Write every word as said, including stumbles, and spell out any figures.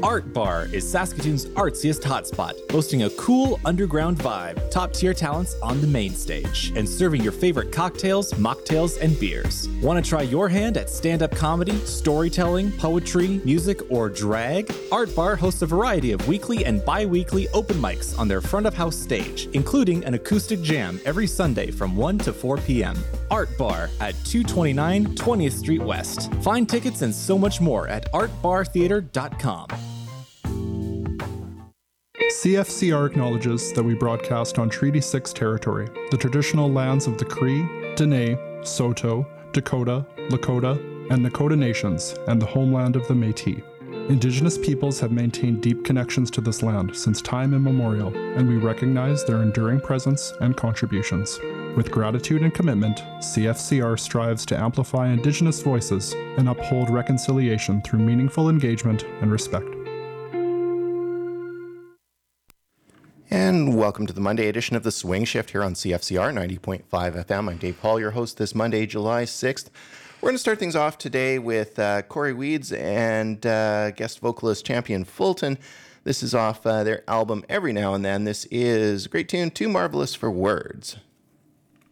Art Bar is Saskatoon's artsiest hotspot, boasting a cool underground vibe, top-tier talents on the main stage, and serving your favorite cocktails, mocktails, and beers. Want to try your hand at stand-up comedy, storytelling, poetry, music, or drag? Art Bar hosts a variety of weekly and bi-weekly open mics on their front-of-house stage, including an acoustic jam every Sunday from one to four p.m. Art Bar at two twenty-nine twentieth Street West. Find tickets and so much more at art bar theater dot com. C F C R acknowledges that we broadcast on Treaty six territory, the traditional lands of the Cree, Dene, Saulteaux, Dakota, Lakota, and Nakota nations, and the homeland of the Métis. Indigenous peoples have maintained deep connections to this land since time immemorial, and we recognize their enduring presence and contributions. With gratitude and commitment, C F C R strives to amplify Indigenous voices and uphold reconciliation through meaningful engagement and respect. And welcome to the Monday edition of the Swing Shift here on C F C R ninety point five F M. I'm Dave Paul, your host this Monday, July sixth. We're going to start things off today with uh, Corey Weeds and uh, guest vocalist Champion Fulton. This is off uh, their album Every Now and Then. This is a great tune, Too Marvelous for Words.